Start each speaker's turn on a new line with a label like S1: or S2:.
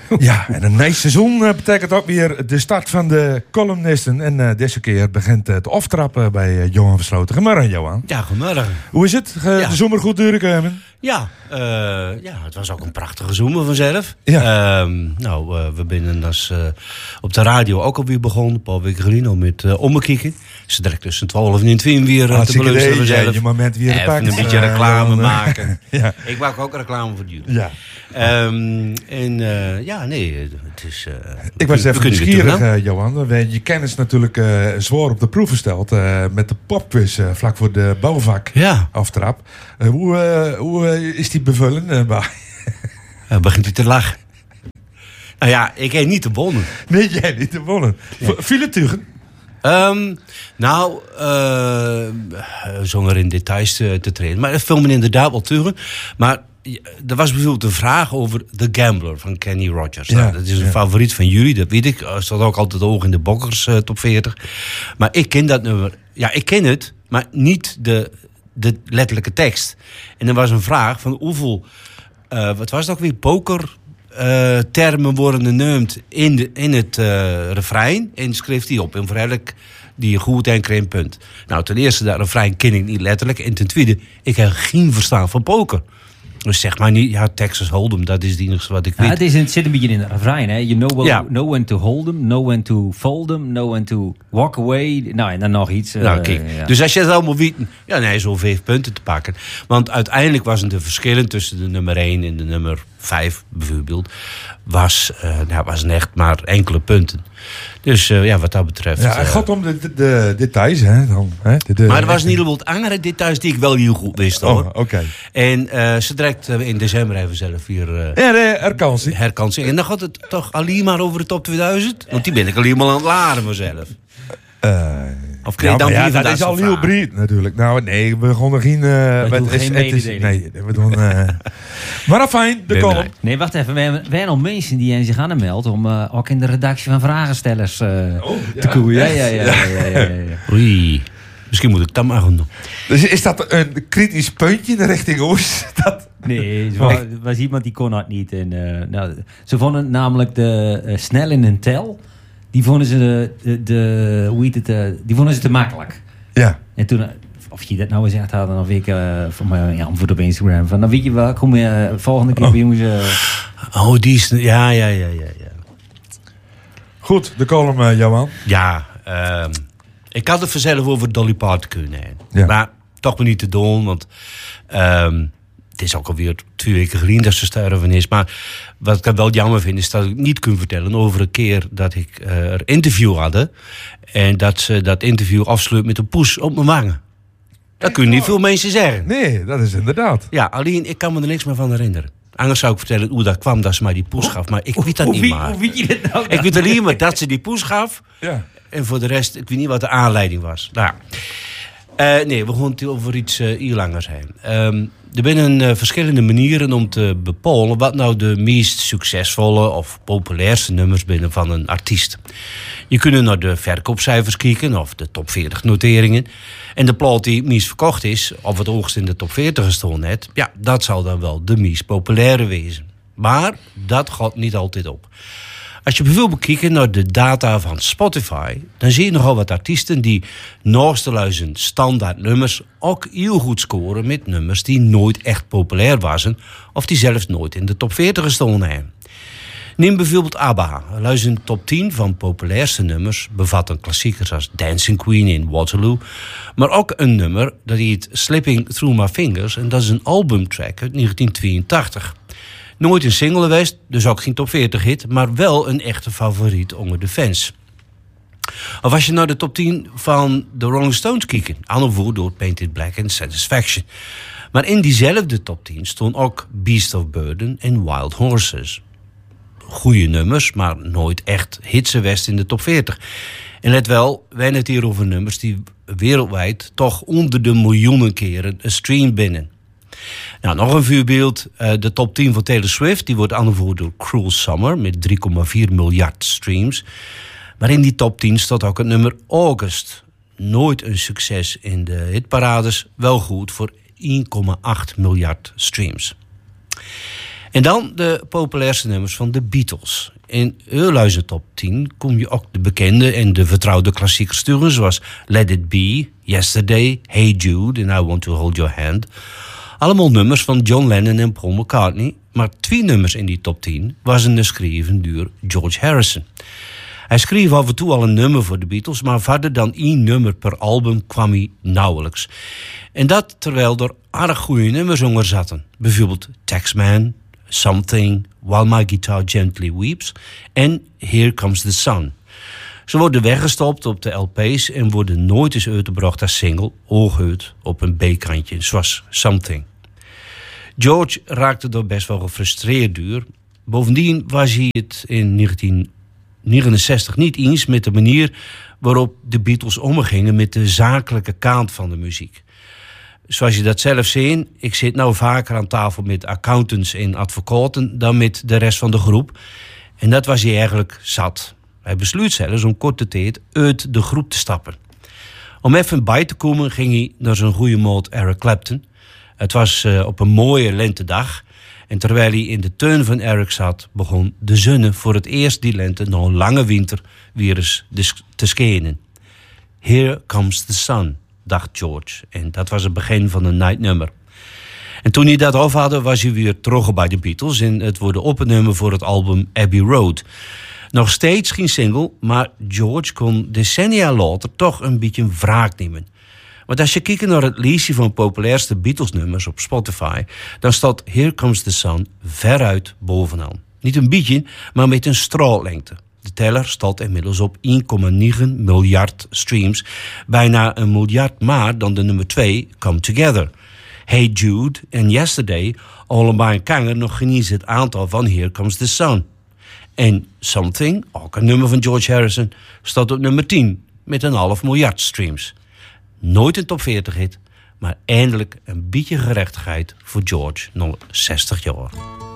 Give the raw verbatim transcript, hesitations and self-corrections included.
S1: Ja, en een nice seizoen uh, betekent ook weer de start van de columnisten. En uh, deze keer begint het aftrappen bij uh, Johan Versloten. Goedemorgen, Johan.
S2: Ja, goedemorgen.
S1: Hoe is het? Ge-
S2: Ja.
S1: De zomer goed doorgekomen?
S2: Ja, uh, ja, het was ook een prachtige zomer vanzelf.
S1: Ja.
S2: Uh, nou, uh, we zijn als, uh, op de radio ook alweer begonnen. Een paar weken geleden al met uh, Ommekijken. Ze direct tussen twaalf en twaalf weer uh, te beluisteren vanzelf.
S1: Je moment weer
S2: Even
S1: pakt.
S2: een beetje
S1: Uh,
S2: reclame
S1: Johan, uh,
S2: maken.
S1: ja.
S2: Ik maak ook reclame voor jullie.
S1: Ja.
S2: Um, en uh, ja, nee, het is... Uh,
S1: Ik was
S2: we
S1: even
S2: kunnen weer
S1: nieuwsgierig,
S2: terug,
S1: uh, Johan. We- Je kennis natuurlijk uh, zwaar op de proef gesteld uh, met de popquiz uh, vlak voor de bouwvak
S2: Ja,
S1: aftrap. Uh, hoe uh, hoe uh, is die bevullen? Uh, bij-
S2: uh, begint u te lachen. Nou ja, ik heb niet gewonnen.
S1: nee, jij niet te wonnen.
S2: Nee.
S1: Viele tugen?
S2: Um, nou, uh, zonder in details te, te treden. Maar het viel me inderdaad wel terug. Maar er was bijvoorbeeld een vraag over The Gambler van Kenny Rogers.
S1: Ja,
S2: Nou, dat is een
S1: ja.
S2: favoriet van jullie, dat weet ik. Er staat ook altijd hoog in de Bokkers uh, top veertig. Maar ik ken dat nummer. Ja, ik ken het, maar niet de, de letterlijke tekst. En er was een vraag van hoeveel... Uh, wat was het ook weer? Poker... Uh, termen worden genoemd in, de, in het uh, refrein en schreef die op. En voor elk die je goed en kreeg een punt. Nou, ten eerste, dat refrein ken ik niet letterlijk. En ten tweede, ik heb geen verstaan van poker. Dus zeg maar niet, ja, Texas Hold'em, dat is het enige wat ik
S3: Ja,
S2: weet.
S3: het, is, het zit een beetje in het refrein, hè. You know, well,
S2: Ja.
S3: know when to hold them, know when to fold them, know when to walk away. Nou, en dan nog iets. Uh,
S2: Nou, kijk.
S3: ja.
S2: Dus als je het allemaal weet, ja, nee, zo vijf punten te pakken. Want uiteindelijk was het de verschillen tussen de nummer één en de nummer vijf bijvoorbeeld, was, uh, nou, was echt maar enkele punten. Dus uh, ja, wat dat betreft.
S1: Ja, het
S2: uh,
S1: gaat om de, de, de details, hè? Dan, hè? De, de,
S2: Maar er was in ieder geval andere details die ik wel heel goed wist, hoor.
S1: Oh, oké. Okay.
S2: En uh, ze direct uh, in december hebben we zelf weer uh,
S1: Ja, de herkansie.
S2: herkansing. En dan gaat het toch alleen maar over de top tweeduizend? Want die ben ik alleen maar aan het laren mezelf.
S1: Uh,
S2: Of kreeg je
S1: ja,
S2: dan
S1: maar ja,
S2: weer van
S1: dat is
S2: dat
S1: al
S2: soort
S1: heel
S2: vragen?
S1: breed natuurlijk. Nou, nee, we gaan er geen... Uh,
S3: doen
S1: het is-
S3: geen
S1: het is-
S3: mededeling.
S1: Nee, we doen... Uh, maar fijn, de
S2: Nee,
S1: column.
S2: nee.
S3: Nee, wacht even. We hebben, we hebben al mensen die zich aanmelden om uh, ook in de redactie van Vragenstellers uh,
S1: Oh, ja.
S3: te koeien. Ja, ja, ja. ja, ja, ja, ja.
S2: Oei. Misschien moet ik dat maar gaan doen.
S1: Dus is dat een kritisch puntje in de richting Oost? Dat...
S3: Nee, er was, er was iemand die kon dat niet. En, uh, nou, ze vonden namelijk de uh, snel in een tel. Die vonden ze de, de, de hoe heet het? Uh, die vonden ze te makkelijk.
S1: Ja.
S3: En toen, uh, of je dat nou eens echt had, dan of ik uh, van mijn ja, antwoord op Instagram van, dan weet je wel, kom je uh, volgende keer
S1: Oh.
S3: bij jongens. Uh,
S2: Oh, die is... Ja, ja, ja, ja, ja.
S1: Goed, de column, uh, Johan.
S2: Ja, um, ik had het vanzelf over Dolly Parton kunnen. Hè.
S1: Ja.
S2: Maar toch maar niet te doen, want um, het is ook alweer twee weken geleden dat ze sterven is. Maar wat ik wel jammer vind, is dat ik niet kan vertellen over een keer dat ik uh, er interview had. En dat ze dat interview afsluit met een poes op mijn wangen. Dat kunnen niet veel mensen zeggen.
S1: Nee, dat is inderdaad.
S2: Ja, alleen ik kan me er niks meer van herinneren. Anders zou ik vertellen hoe dat kwam dat ze mij die poes gaf. Maar ik weet dat
S3: hoe,
S2: niet
S3: wie,
S2: meer.
S3: hoe weet je dat nou?
S2: Ik weet alleen maar dat ze die poes gaf.
S1: Ja.
S2: En voor de rest, ik weet niet wat de aanleiding was. Nou, uh, nee, we gaan het over iets uh, hier langer zijn. Um, er zijn uh, verschillende manieren om te bepalen wat nou de meest succesvolle of populairste nummers binnen van een artiest. Je kunt naar de verkoopcijfers kijken of de top veertig noteringen. En de plaat die het meest verkocht is, of het hoogst in de top veertig gestaan heeft, ja, dat zal dan wel de meest populaire wezen. Maar dat gaat niet altijd op. Als je bijvoorbeeld kijkt naar de data van Spotify, dan zie je nogal wat artiesten die naast de luizen standaard nummers ook heel goed scoren met nummers die nooit echt populair waren of die zelfs nooit in de top veertig gestaan hebben. Neem bijvoorbeeld ABBA. Luizen top tien van populairste nummers bevatten klassiekers als Dancing Queen in Waterloo, maar ook een nummer dat heet Slipping Through My Fingers en dat is een albumtrack uit negentien tweeëntachtig. Nooit een single geweest, dus ook geen top veertig hit, maar wel een echte favoriet onder de fans. Of als je naar de top tien van de Rolling Stones kijkt, aangevoerd door Painted Black en Satisfaction. Maar in diezelfde top tien stond ook Beast of Burden en Wild Horses. Goeie nummers, maar nooit echt hits geweest in de top veertig. En let wel, wij hebben het hier over nummers die wereldwijd toch onder de miljoenen keren een stream binnen. Nou, nog een voorbeeld. Uh, de top tien van Taylor Swift die wordt aangevoerd door Cruel Summer met drie komma vier miljard streams. Maar in die top tien staat ook het nummer August. Nooit een succes in de hitparades, wel goed voor één komma acht miljard streams. En dan de populairste nummers van de Beatles. In Eurluizen top tien kom je ook de bekende en de vertrouwde klassiekers tegen, zoals Let It Be, Yesterday, Hey Jude en I Want to Hold Your Hand. Allemaal nummers van John Lennon en Paul McCartney, maar twee nummers in die top tien waren geschreven door George Harrison. Hij schreef af en toe al een nummer voor de Beatles, maar verder dan één nummer per album kwam hij nauwelijks. En dat terwijl er aardig goede nummers onder zaten. Bijvoorbeeld Taxman, Something, While My Guitar Gently Weeps en Here Comes the Sun. Ze worden weggestopt op de L P's en worden nooit eens uitgebracht als single, hooguit op een B-kantje, zoals Something. George raakte door best wel gefrustreerd duur. Bovendien was hij het in negentien negenenzestig niet eens met de manier waarop de Beatles omgingen met de zakelijke kant van de muziek. Zoals je dat zelf ziet, ik zit nou vaker aan tafel met accountants en advocaten dan met de rest van de groep. En dat was hij eigenlijk zat. Hij besloot zelfs om korte tijd uit de groep te stappen. Om even bij te komen ging hij naar zijn goede maat Eric Clapton. Het was uh, op een mooie lentedag. En terwijl hij in de tuin van Eric zat, begon de zon voor het eerst die lente na een lange winter weer eens te schijnen. Here comes the sun, dacht George. En dat was het begin van een nightnummer. En toen hij dat af had, was hij weer terug bij de Beatles. En het wordt opgenomen voor het album Abbey Road. Nog steeds geen single, maar George kon decennia later toch een beetje wraak nemen. Want als je kijkt naar het lijstje van populairste Beatles-nummers op Spotify, dan staat Here Comes the Sun veruit bovenaan. Niet een beetje, maar met een straallengte. De teller staat inmiddels op één komma negen miljard streams. Bijna een miljard meer dan de nummer twee, Come Together. Hey Jude en Yesterday, allebei een kanger, nog geniet het aantal van Here Comes the Sun. En Something, ook een nummer van George Harrison, staat op nummer tien met een half miljard streams. Nooit een top veertig hit, maar eindelijk een beetje gerechtigheid voor George na zestig jaar.